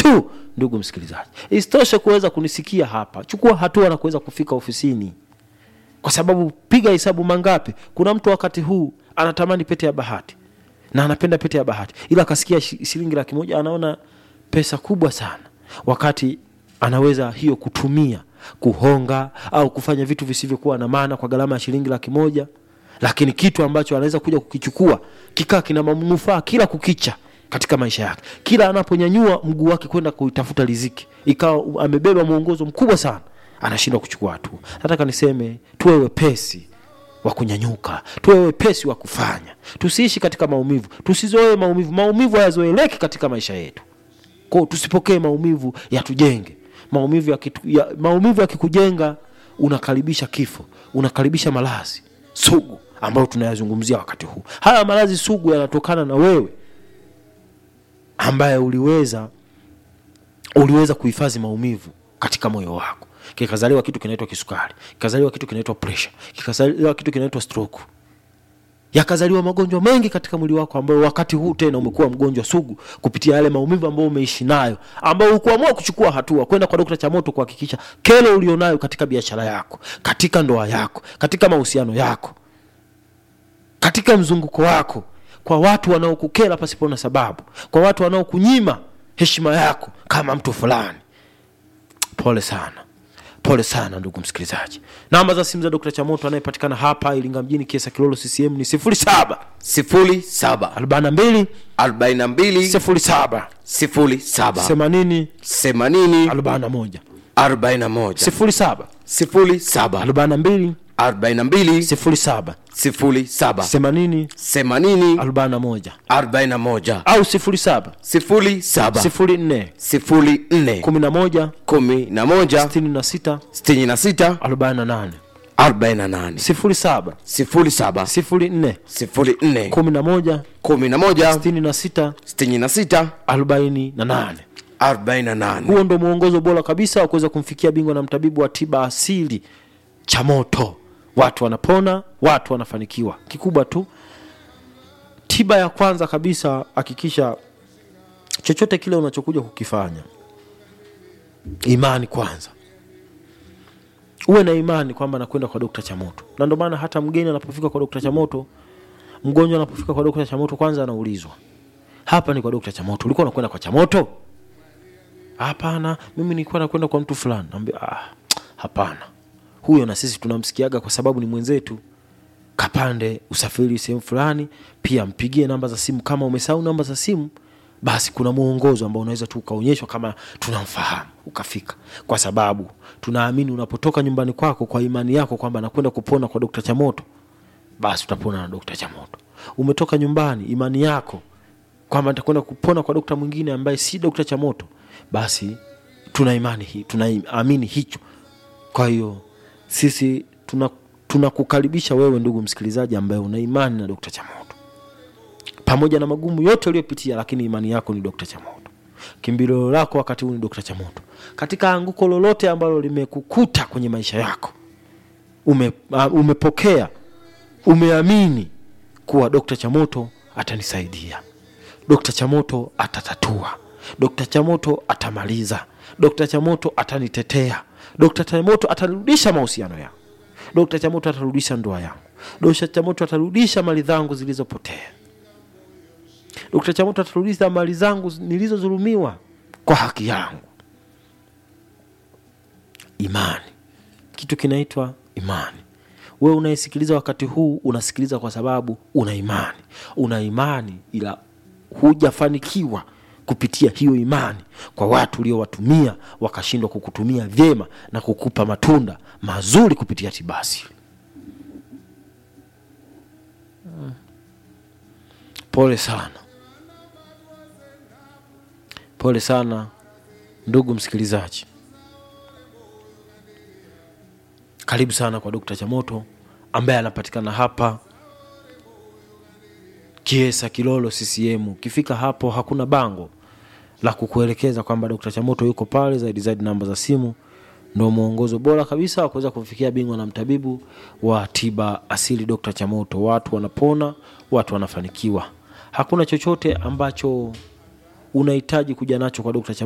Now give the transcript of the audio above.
tu, ndugu msikilizaji. Isitoshe kuweza kunisikia hapa, chukua hatua na kuweza kufika ofisini. Kwa sababu piga hesabu mangapi, kuna mtu wakati huu anatamani pete ya bahati na anapenda pete ya bahati, ila akasikia shilingi 100,000 anaona pesa kubwa sana, wakati anaweza hiyo kutumia kuhonga au kufanya vitu visivyokuwa na maana kwa gharama ya shilingi 100,000, lakini kitu ambacho anaweza kuja kukichukua kikaa kina manufaa kila kukicha katika maisha yake. Kila anaponyanyua mguu wake kwenda kuitafuta riziki, ikawa amebeba muongozo mkubwa sana, anashindwa kuchukua hatua. Nataka niseme tuwe wepesi wa kunyanyuka, tuwe wepesi wa kufanya. Tusiishi katika maumivu, tusizoee maumivu. Maumivu hayazoeleki katika maisha yetu. Kwa tusipokee maumivu yatujenge. Maumivu yakikujenga, unakaribisha kifo, unakaribisha maradhi sugu ambayo tunayazungumzia wakati huu. Haya maradhi sugu yanatokana na wewe ambaye uliweza kuhifadhi maumivu katika moyo wako. Kikazaliwa kitu kinaitwa kisukari, kikazaliwa kitu kinaitwa pressure, kikazaliwa kitu kinaitwa stroke. Yakazaliwa magonjwa mengi katika mwili wako ambayo wakati huu tena umekuwa mgonjwa sugu kupitia yale maumivu ambayo umeishi nayo, ambayo hukuamua kuchukua hatua kwenda kwa Dr. Chamoto kuhakikisha kero ulionayo katika biashara yako, katika ndoa yako, katika mahusiano yako, katika mzunguko wako, kwa watu wanaokukera pasipo na sababu, kwa watu wanaokunyima heshima yako kama mtu fulani. Pole sana. Pole sana ndugu msikilizaji. Namba za simu za Dr. Chamoto anayepatikana hapa Iringa mjini, Kiesa Kilolo CCM ni 07 42 07 80 41 07 42 07 80 41 au 07 04 11 66 48 07 04 11 66 48. Huo ndo muongozo bora kabisa wa kuweza kumfikia bingwa na mtabibu wa tiba asili Chamoto. Watu wanapona, watu wanafanikiwa. Kikubwa tu, tiba ya kwanza kabisa, hakikisha chochote kile unachokuja kukifanya, imani kwanza. Uwe na imani kwamba nakwenda kwa Dr. Chamoto. Na ndio maana hata mgeni anapofika kwa Dr. Chamoto, mgonjwa anapofika kwa Dr. Chamoto, kwanza anaulizwa, hapa ni kwa Dr. Chamoto, ulikuwa unakwenda kwa Chamoto? Hapana, mimi nilikuwa nakwenda kwa mtu fulani. Naambia hapana, huyo na sisi tunamsikiaga kwa sababu ni mwenzetu, kapande usafiri sehemu fulani. Pia mpigie namba za simu. Kama umesahau namba za simu, basi kuna muongozo ambao unaweza tu ukaonyeshwa kama tunamfahamu, ukafika. Kwa sababu tunaamini unapotoka nyumbani kwako kwa imani yako kwamba nakwenda kupona kwa Dr. Chamoto, basi utapona na Dr. Chamoto. Umetoka nyumbani imani yako kwamba nitakwenda kupona kwa daktari mwingine ambaye si Dr. Chamoto, basi tuna imani hii, tunaamini hicho. Kwa hiyo sisi tunakukaribisha wewe ndugu msikilizaji ambaye una imani na Dr. Chamoto. Pamoja na magumu yote uliyopitia, lakini imani yako ni Dr. Chamoto. Kimbilio lako wakati huu ni Dr. Chamoto. Katika anguko lolote ambalo limekukuta kwenye maisha yako, umepokea, umeamini kuwa Dr. Chamoto atanisaidia. Dr. Chamoto atatatua. Dr. Chamoto atamaliza. Dr. Chamoto atanitetea. Dr. Chamoto atarudisha mahusiano yangu. Dr. Chamoto atarudisha ndoa yangu. Dr. Chamoto atarudisha mali zangu zilizopotea. Dr. Chamoto atarudisha mali zangu nilizodhulumiwa kwa haki yangu. Imani. Kitu kinaitwa imani. Wewe unayesikiliza wakati huu, unasikiliza kwa sababu una imani. Una imani ila hujafanikiwa kupitia hiyo imani kwa watu uliowatumia wakashindwa kukutumia vyema na kukupa matunda mazuri kupitia tiba asili. Pole sana. Pole sana ndugu msikilizaji. Karibu sana kwa Dr. Chamoto ambaye anapatikana hapa Kiesa Kilolo CCM. Kifika hapo hakuna bango la kukuelekeza kwamba Dr. Chamoto yuko pale. Zaidi namba za simu ndio muongozo bora kabisa wa kuweza kufikia bingwa na mtabibu wa tiba asili Dr. Chamoto. Watu wanapona, watu wanafanikiwa. Hakuna chochote ambacho unahitaji kuja nacho kwa Dr. Chamoto